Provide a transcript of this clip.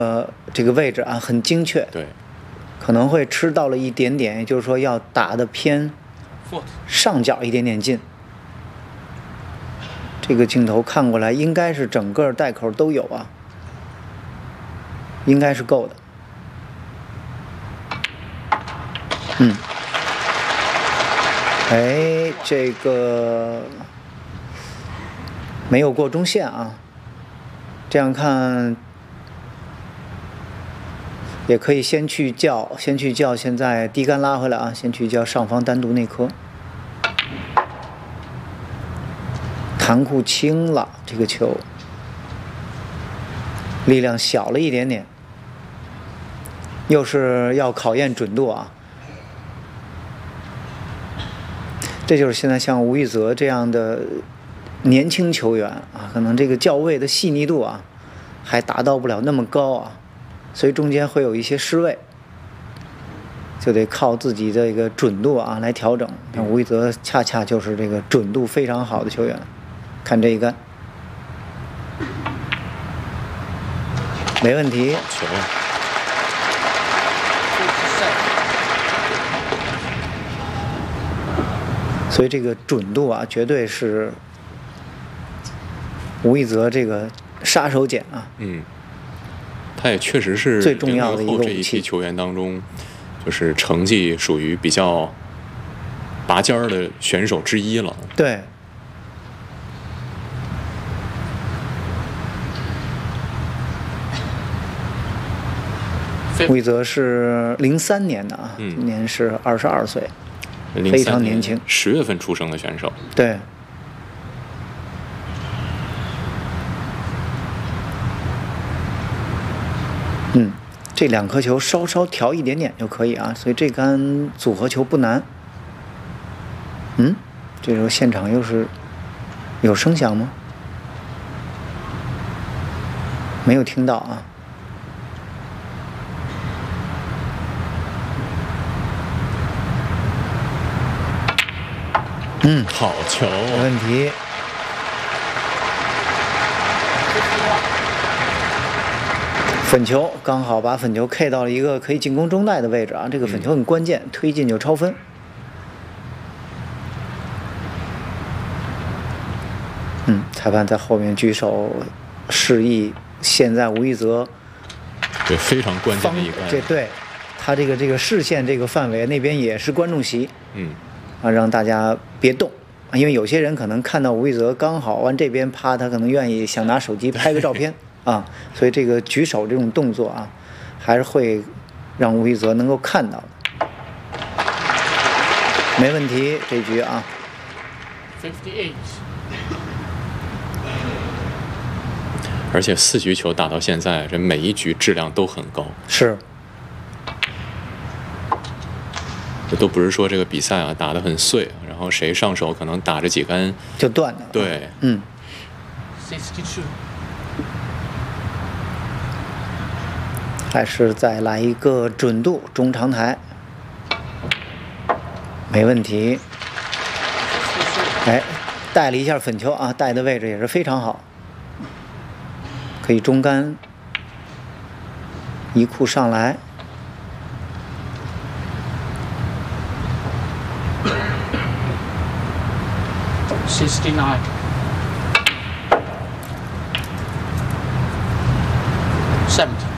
这个位置啊很精确， 对， 可能会吃到了一点点，也就是说要打的偏上角一点点近。这个镜头看过来应该是整个袋口都有啊，应该是够的。哎，这个没有过中线啊，这样看也可以先去叫，现在低杆拉回来啊，先去叫上方单独内科。弹库轻了，这个球力量小了一点点，又是要考验准度啊。这就是现在像吴玉泽这样的年轻球员啊，可能这个校位的细腻度啊，还达到不了那么高啊，所以中间会有一些失位，就得靠自己的一个准度啊来调整。像吴玉泽恰恰就是这个准度非常好的球员。看这一杆，没问题。 球。 所以这个准度啊，绝对是吴一泽这个杀手锏啊。 他也确实是最重要的一个武器。 这一批球员当中，就是成绩属于比较拔尖儿的选手之一了。 对。吴一泽是03年的啊，今年是22岁，非常年轻。 10月份出生的选手。 对。这2颗球稍稍调一点点就可以啊，所以这杆组合球不难。这时候现场又是有声响吗？没有听到啊。 好球， 没问题。粉球刚好把粉球 K 到了一个可以进攻中袋的位置啊，这个粉球很关键，推进就超分。裁判在后面举手示意，现在吴一泽对非常关键的一个， 这对他这个视线这个范围那边也是观众席，让大家别动。因为有些人可能看到吴一泽刚好往这边趴，他可能愿意想拿手机拍个照片啊，所以这个举手这种动作啊，还是会让吴一泽能够看到的。没问题，这局啊。 58。 而且4局球打到现在，这每一局质量都很高。 是。 这都不是说这个比赛啊打得很碎，然后谁上手可能打着几杆就断了。 对。 62。 还是再来一个准度中长台，没问题。哎，带了一下粉球啊，带的位置也是非常好，可以中杆一库上来。 69。70。